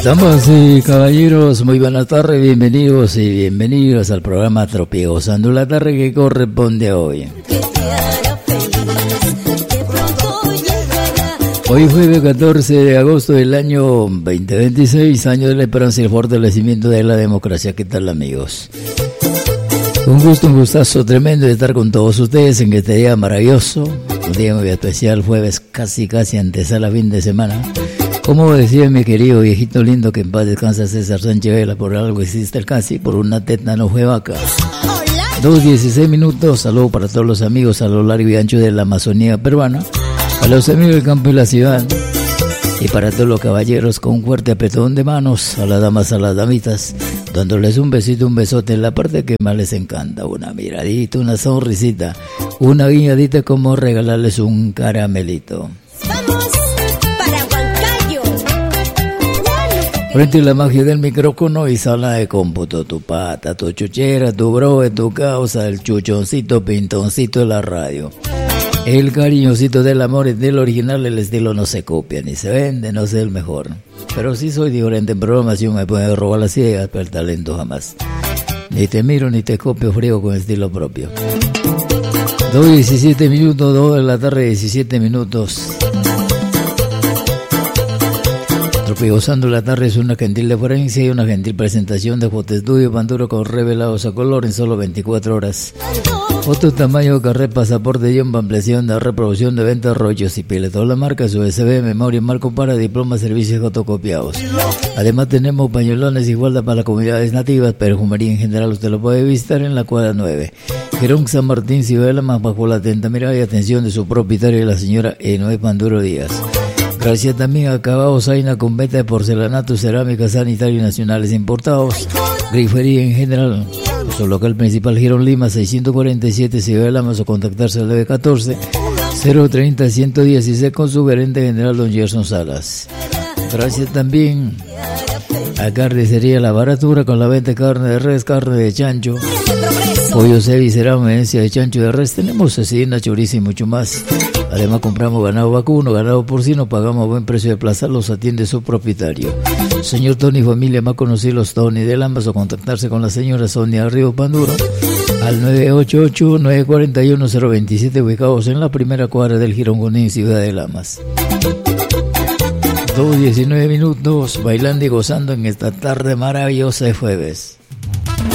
Damas y caballeros, muy buenas tardes, bienvenidos y bienvenidas al programa Tropigozando la tarde que corresponde a hoy. Hoy jueves 14 de agosto del año 2026, año de la esperanza y el fortalecimiento de la democracia. ¿Qué tal, amigos? Un gustazo tremendo de estar con todos ustedes en este día maravilloso, un día muy especial, jueves casi antesala fin de semana. Como decía mi querido viejito lindo, que en paz descansa César Sánchez Vela, por algo existe el casi, por una teta no fue vaca. 2:16 minutos, saludo para todos los amigos a lo largo y ancho de la Amazonía peruana, a los amigos del campo y la ciudad, y para todos los caballeros con un fuerte apretón de manos, a las damas, a las damitas, dándoles un besito, un besote en la parte que más les encanta, una miradita, una sonrisita, una guiñadita, como regalarles un caramelito. Frente a la magia del micrófono y sala de cómputo, tu pata, tu chuchera, tu bro, tu causa, el chuchoncito, pintoncito de la radio. El cariñosito del amor es del original, el estilo no se copia, ni se vende, no es el mejor. Pero sí soy diferente en programación, me pueden robar las ideas, pero el talento jamás. Ni te miro ni te copio, frío con estilo propio. 2:17 minutos, 2 de la tarde, 17 minutos. Tropigozando la tarde es una gentil deferencia y una gentil presentación de fotoestudio Panduro con revelados a color en solo 24 horas. Foto tamaño, carnet, pasaporte, guión, ampliación de reproducción de venta, rollos y pile. Todas las marcas, USB, memoria, marco para diplomas, servicios fotocopiados. Además tenemos pañuelones y guarda para las comunidades nativas, perfumería en general usted lo puede visitar en la cuadra 9. Jerón San Martín, Ciudad más bajo la atenta mirada y atención de su propietaria, la señora Enoé Panduro Díaz. Gracias también a Acabado Zaina con venta de porcelanato, cerámica, sanitario y nacionales importados. Grifería en general. Su local principal, Girón Lima, 647, Ciudad de Lamas, o contactarse al 914-030-116 con su gerente general, don Gerson Salas. Gracias también a Carnicería La Baratura con la venta de carne de res, carne de chancho, pollo cevicerá, menencia de chancho de res. Tenemos cecina, chorizo y mucho más. Además compramos ganado vacuno, ganado porcino, pagamos buen precio de plaza, los atiende su propietario. Señor Tony Familia, más conocidos los Tony de Lamas, o contactarse con la señora Sonia Río Panduro al 988-941-027, ubicados en la primera cuadra del Girón Junín, Ciudad de Lamas. 2:19 minutos, bailando y gozando en esta tarde maravillosa de jueves.